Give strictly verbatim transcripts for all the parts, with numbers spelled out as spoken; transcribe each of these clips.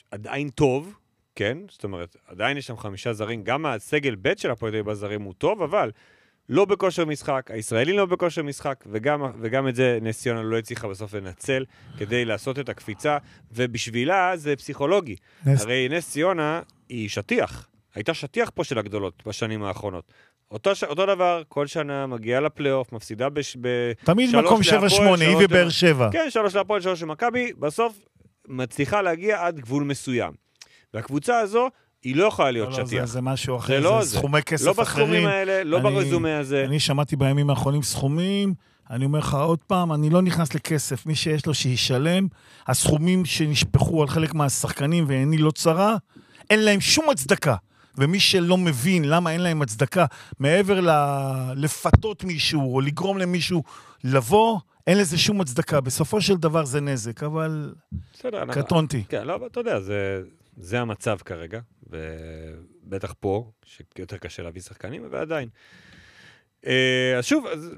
עדיין טוב, כן? זאת אומרת, עדיין יש שם חמישה זרים, גם הסגל ב' של הפועל תל אביב הזרים הוא טוב, אבל לא בכושר משחק, הישראלים לא בכושר משחק, וגם, וגם את זה נס ציונה לא הצליחה בסוף לנצל כדי לעשות את הקפיצה, ובשבילה זה פסיכולוגי. נס... הרי נס ציונה היא שטיח, הייתה שטיח פה של הגדולות בשנים האחרונות. אותו, ש... אותו דבר, כל שנה מגיעה לפלייאוף, מפסידה בש... ב... תמיד מקום שבע שמונה, היא ובאר שבע. כן, שלוש להפועל, שלוש למכבי, בסוף מצליחה להגיע עד גבול מסוים. והקבוצה הזו, היא לא יכולה להיות שטיח. זה, זה משהו אחר, זה, זה, זה סכומי כסף לא אחרים. בסכומים האלה, לא אני, ברזומה הזה. אני שמעתי בימים האחרונים סכומים, אני אומר לך עוד פעם, אני לא נכנס לכסף, מי שיש לו שישלם, הסכומים שנשפחו על חלק מהשחקנים, ואני לא צרה, אין להם שום הצדקה. ומי שלא מבין למה אין להם הצדקה, מעבר ל- לפתות מישהו, או לגרום למישהו לבוא, אין לזה שום הצדקה. בסופו של דבר זה נזק, אבל קטונתי. כן, לא, אבל אתה יודע, זה, זה המצב כרגע, ובטח פה, שיותר קשה להביא שחקנים, ועדיין. אז שוב, אז...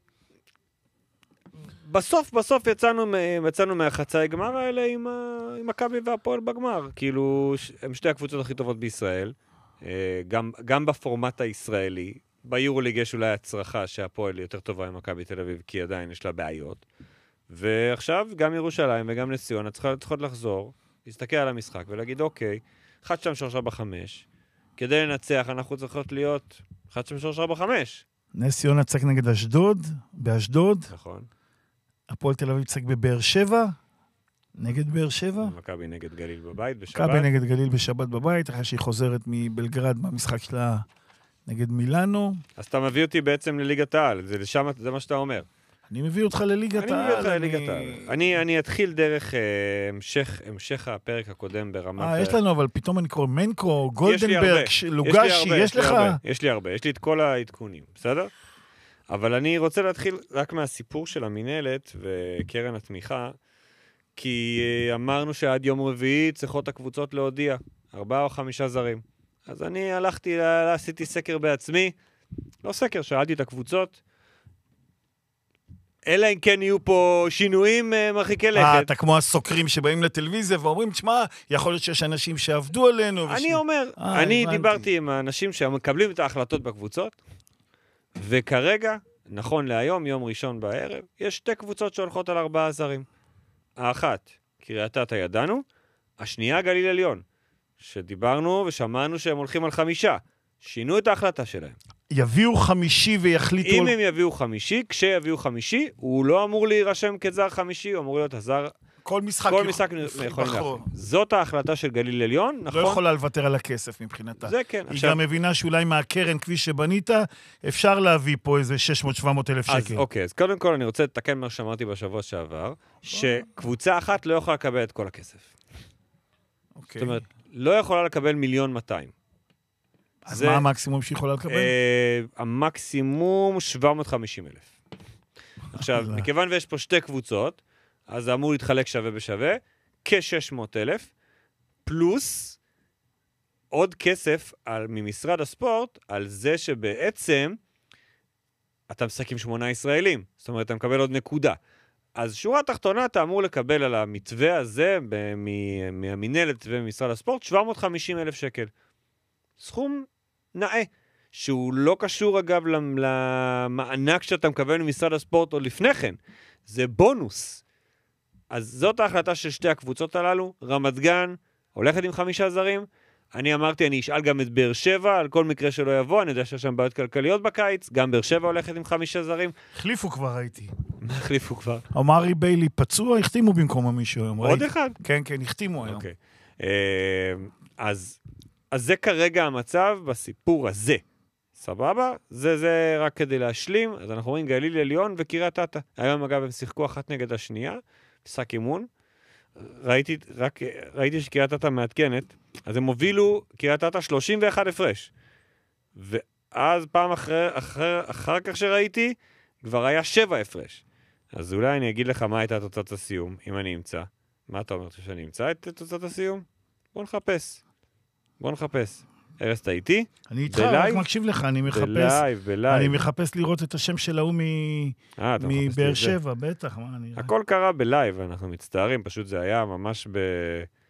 בסוף, בסוף יצאנו, יצאנו מהחצאי גמר האלה עם, עם מכבי והפועל בגמר. כאילו, הם שתי הקבוצות הכי טובות בישראל, גם, גם בפורמט הישראלי. ביורוליג יש אולי הצרחה שהפועל יותר טובה עם מכבי תל אביב, כי עדיין יש לה בעיות. ועכשיו גם ירושלים וגם נס ציונה צריכות לחזור, להסתכל על המשחק ולהגיד, אוקיי, אחת, שתיים, שלוש, ארבע, חמש. כדי לנצח אנחנו צריכות להיות אחת, שתיים, שלוש, ארבע, חמש. נס ציונה צחק נגד אשדוד, באשדוד. נכון. הפועל תל אביב צחק בבאר שבע, נגד באר שבע. מכבי נגד גליל בבית בשבת. מכבי נגד גליל בשבת בבית, אחרי שהיא חוזרת מבלגרד במשחק שלה נגד מילאנו. אז אתה מביא אותי בעצם לליגת העל, זה לשם, זה מה שאתה אומר. אני מביא אותך לליגת העל. אני מביא אותך לליגת העל. אני, אני אתחיל דרך אה, המשך, המשך הפרק הקודם ברמת... אה, יש לנו, אבל פתאום אני קורא מנקו, גולדנברג, לוגשי, יש לך? יש לי הרבה, יש לי את כל העדכונים, בסדר? אבל אני רוצה להתחיל רק מהסיפור של המנהלת וקרן התמיכה, כי אמרנו שעד יום רביעי צריכות הקבוצות להודיע, ארבעה או חמישה זרים. אז אני הלכתי, עשיתי סקר בעצמי, לא סקר, שאלתי את הקבוצות, אלא אם כן יהיו פה שינויים מרחיקי לכת. אה, אתה כמו הסוקרים שבאים לטלוויזיה ואומרים, תשמע, יכול להיות שיש אנשים שעבדו עלינו. אני אומר, אני דיברתי עם האנשים שמקבלים את ההחלטות בקבוצות, וכרגע, נכון להיום, יום ראשון בערב, יש שתי קבוצות שהולכות על ארבעה זרים. האחת, קריית אתא ידענו, השנייה גליל עליון, שדיברנו ושמענו שהם הולכים על חמישה. שינו את ההחלטה שלהם. יביאו חמישי ויחליטו... אם הם יביאו חמישי, כשיביאו חמישי, הוא לא אמור להירשם כזר חמישי, הוא אמור להיות הזר... כל משחק, כל משחק יכול להחליט. זאת ההחלטה של גליל עליון, נכון? לא יכולה לוותר על הכסף מבחינתה. זה כן. היא גם מבינה שאולי מהקרן כפי שבנית, אפשר להביא פה איזה שש מאות שבע מאות אלף שקל. אז אוקיי, אז קודם כל אני רוצה לתקן מה שאמרתי בשבוע שעבר, שקבוצה אחת לא יכולה לקבל את כל הכסף. אוקיי. זאת אומרת, לא יכולה לקבל מיליון מאתיים. אז מה המקסימום שיכולה לקבל? המקסימום שבע מאות וחמישים אלף. עכשיו, מכיוון ויש פה שתי קבוצות, אז זה אמור להתחלק שווה בשווה, כ-שש מאות אלף, פלוס עוד כסף על, ממשרד הספורט, על זה שבעצם אתה משחק עם שמונה ישראלים. זאת אומרת, אתה מקבל עוד נקודה. אז שורה תחתונה, אתה אמור לקבל על המתווה הזה, מהמנהלת וממשרד הספורט, שבע מאות וחמישים אלף שקל. סכום נאה, שהוא לא קשור אגב למענק שאתה מקבל ממשרד הספורט או לפני כן. זה בונוס. אז זאת ההחלטה של שתי הקבוצות הללו. רמת גן הולכת עם חמישה זרים. אני אמרתי, אני אשאל גם את באר שבע, על כל מקרה שלא יבוא, אני יודע שיש שם בעיות כלכליות בקיץ, גם באר שבע הולכת עם חמישה זרים. החליפו כבר, ראיתי. מה החליפו כבר? אמרי ביילי פצוע, החתימו במקום מישהו היום. עוד אחד? כן, כן, החתימו היום. אוקיי. אז, אז זה כרגע המצב בסיפור הזה. סבבה? זה, זה רק כדי להשלים. אז אנחנו רואים גליל עליון וקריית אתא. היום אגב הם שיחקו אחת נגד השנייה, משחק אימון. ראיתי, רק, ראיתי שקריית אתא מעדכנת, אז הם הובילו קריית אתא שלושים ואחת הפרש. ואז פעם אחר, אחר, אחר כך שראיתי, כבר היה שבע הפרש. אז אולי אני אגיד לך מה הייתה תוצאת הסיום, אם אני אמצא. מה אתה אומר שאני אמצא את תוצאת הסיום? בוא נחפש. בוא נחפש. ארז, אתה איתי? אני איתך, רק מקשיב לך, אני מחפש... בלייב, בלייב. אני מחפש לראות את השם של ההוא מבאר שבע, בטח. הכל קרה בלייב, אנחנו מצטערים, פשוט זה היה ממש